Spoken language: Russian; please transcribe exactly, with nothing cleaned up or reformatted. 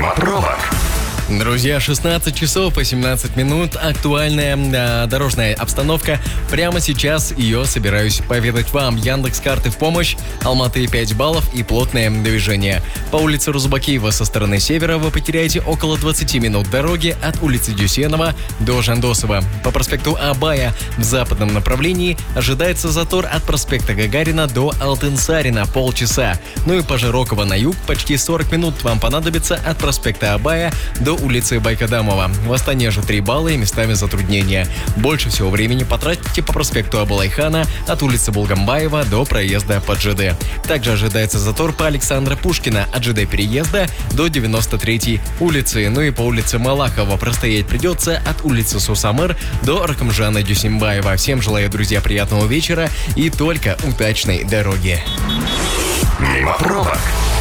Мимо пробок. Друзья, шестнадцать часов и семнадцать минут. Актуальная э, дорожная обстановка. Прямо сейчас ее собираюсь поведать вам. Яндекс.Карты в помощь. Алматы пять баллов и плотное движение. По улице Рузбакиева со стороны севера вы потеряете около двадцать минут дороги от улицы Дюсенова до Жандосова. По проспекту Абая в западном направлении ожидается затор от проспекта Гагарина до Алтынсарина полчаса. Ну и по Жирокова на юг почти сорок минут вам понадобится от проспекта Абая до улицы Байкадамова. В Астане же три балла и местами затруднения. Больше всего времени потратите по проспекту Абылайхана от улицы Булгамбаева до проезда под ЖД. Также ожидается затор по Александра Пушкина от ЖД переезда до девяносто третьей улицы. Ну и по улице Малахова простоять придется от улицы Сусамыр до Ракамжана Дюсимбаева. Всем желаю, друзья, приятного вечера и только удачной дороги. Мимо пробок.